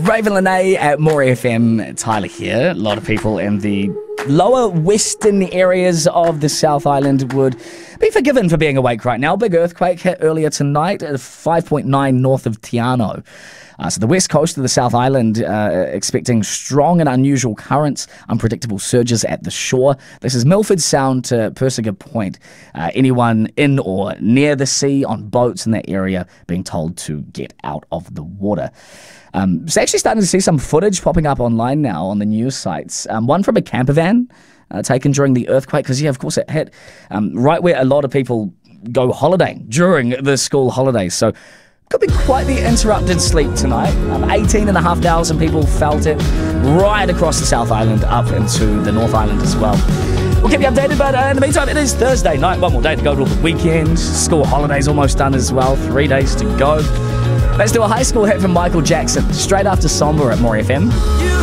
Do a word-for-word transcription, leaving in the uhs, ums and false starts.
Raven Lene at More F M. Tyler here. A lot of people in the lower western areas of the South Island would be forgiven for being awake right now. Big earthquake hit earlier tonight at five point nine north of Te Anau. Uh, so the west coast of the South Island uh, expecting strong and unusual currents, unpredictable surges at the shore. This is Milford Sound to Persiga Point. Uh, anyone in or near the sea on boats in that area being told to get out of the water. Um, it's actually starting to see some footage popping up online now on the news sites. Um, one from a camper van uh, taken during the earthquake, because yeah, of course it hit um, right where a lot of people go holidaying during the school holidays. So could be quite the interrupted sleep tonight. Um, eighteen and a half thousand people felt it right across the South Island up into the North Island as well. We'll keep you updated, but uh, in the meantime, it is Thursday night. One more day to go to the weekend. School holidays almost done as well. Three days to go. Let's do a high school hit from Michael Jackson straight after Somber at More F M.